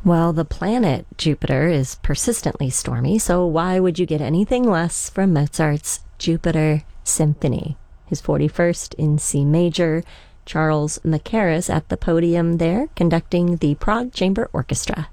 Well, the planet Jupiter is persistently stormy, so why would you get anything less from Mozart's Jupiter Symphony, his 41st in C major? Charles Mackerras at the podium there, conducting the Prague Chamber Orchestra.